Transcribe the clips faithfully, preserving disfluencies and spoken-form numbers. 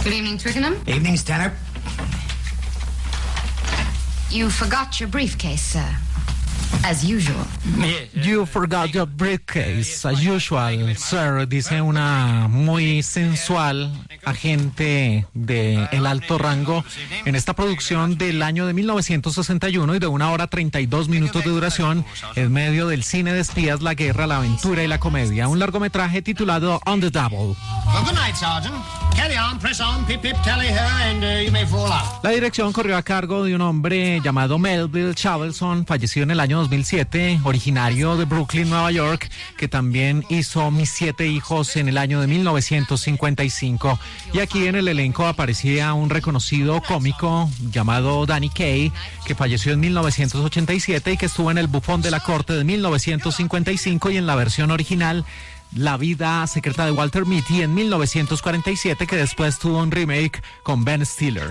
Good evening, Twickenham. Evening, Stanhope. You forgot your briefcase, sir. As usual. You forgot your briefcase, as usual, sir, dice una muy sensual agente de el alto rango en esta producción del año de mil novecientos sesenta y uno y de una hora treinta y dos minutos de duración en medio del cine de espías, la guerra, la aventura y la comedia. Un largometraje titulado On the Double. Well, good night, Sergeant. Carry on, press on, pip, pip, tally her, and uh, you may fall out. La dirección corrió a cargo de un hombre llamado Melville Chavelson, fallecido en el año dos mil siete, originario de Brooklyn, Nueva York, que también hizo Mis siete hijos en el año de mil novecientos cincuenta y cinco. Y aquí en el elenco aparecía un reconocido cómico llamado Danny Kaye, que falleció en mil novecientos ochenta y siete y que estuvo en El bufón de la corte de mil novecientos cincuenta y cinco y en la versión original La vida secreta de Walter Mitty en mil novecientos cuarenta y siete, que después tuvo un remake con Ben Stiller.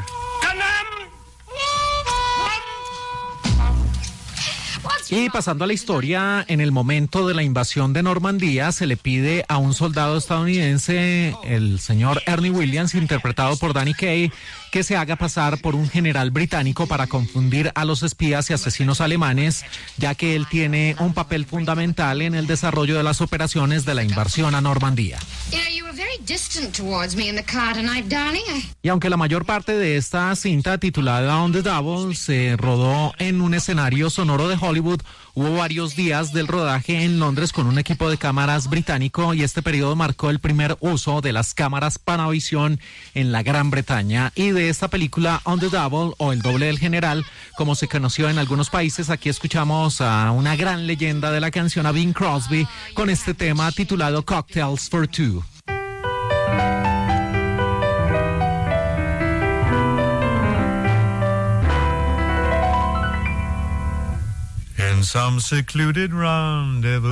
Y pasando a la historia, en el momento de la invasión de Normandía se le pide a un soldado estadounidense, el señor Ernie Williams, interpretado por Danny Kaye, que se haga pasar por un general británico para confundir a los espías y asesinos alemanes, ya que él tiene un papel fundamental en el desarrollo de las operaciones de la invasión a Normandía. Y aunque la mayor parte de esta cinta titulada On the Double se rodó en un escenario sonoro de Hollywood, hubo varios días del rodaje en Londres con un equipo de cámaras británico, y este periodo marcó el primer uso de las cámaras Panavision en la Gran Bretaña. Y de esta película On the Double, o El doble del general, como se conoció en algunos países, aquí escuchamos a una gran leyenda de la canción, a Bing Crosby, con este tema titulado Cocktails for Two. In some secluded rendezvous